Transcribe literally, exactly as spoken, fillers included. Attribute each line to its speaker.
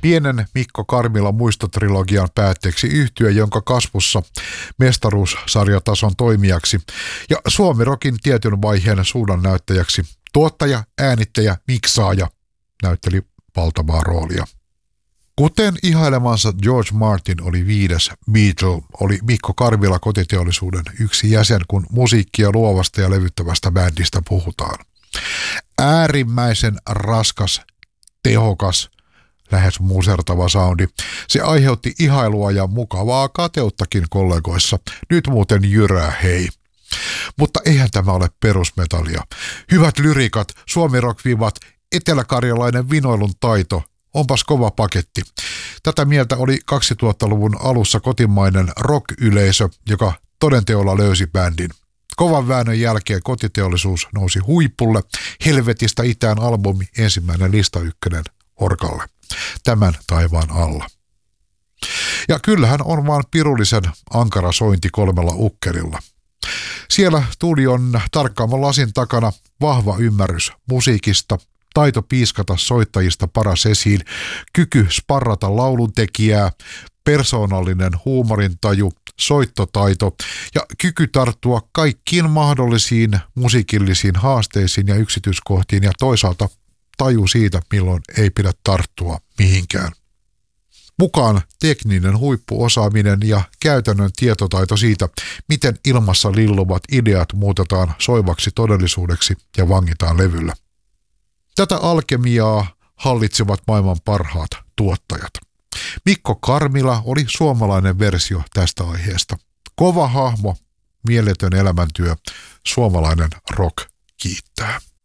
Speaker 1: Pienen Mikko Karmilan muistotrilogian päätteeksi yhtye, jonka kasvussa mestaruussarjatason toimijaksi ja Suomi-rokin tietyn vaiheen suunnannäyttäjäksi tuottaja, äänittäjä, miksaaja näytteli valtavaa roolia. Kuten ihailemansa George Martin oli viides Beatle, oli Mikko Karmila kotiteollisuuden yksi jäsen, kun musiikkia luovasta ja levyttävästä bändistä puhutaan. Äärimmäisen raskas, tehokas, lähes musertava soundi. Se aiheutti ihailua ja mukavaa kateuttakin kollegoissa. Nyt muuten jyrää hei. Mutta eihän tämä ole perusmetallia. Hyvät lyrikat, suomirock-vivat, eteläkarjalainen vinoilun taito. Onpas kova paketti. Tätä mieltä oli kaksituhattaluvun alussa kotimainen rock-yleisö, joka todenteolla löysi bändin. Kovan väännön jälkeen kotiteollisuus nousi huipulle. Helvetistä itään albumi ensimmäinen lista ykkönen orkalle. Tämän taivaan alla. Ja kyllähän on vaan pirullisen ankara sointi kolmella ukkerilla. Siellä studion tarkkaamman lasin takana vahva ymmärrys musiikista, taito piiskata soittajista paras esiin, kyky sparrata lauluntekijää, persoonallinen huumorintaju, soittotaito ja kyky tarttua kaikkiin mahdollisiin musiikillisiin haasteisiin ja yksityiskohtiin ja toisaalta taju siitä, milloin ei pidä tarttua mihinkään. Mukaan tekninen huippuosaaminen ja käytännön tietotaito siitä, miten ilmassa lilluvat ideat muutetaan soivaksi todellisuudeksi ja vangitaan levyllä. Tätä alkemiaa hallitsevat maailman parhaat tuottajat. Mikko Karmila oli suomalainen versio tästä aiheesta. Kova hahmo, mieletön elämäntyö, suomalainen rock kiittää.